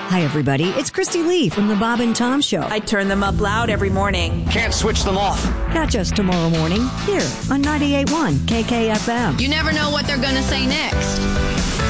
Hi, everybody. It's Christy Lee from the Bob and Tom Show. I turn them up loud every morning. Can't switch them off. Catch us tomorrow morning here on 98.1 KKFM. You never know what they're going to say next.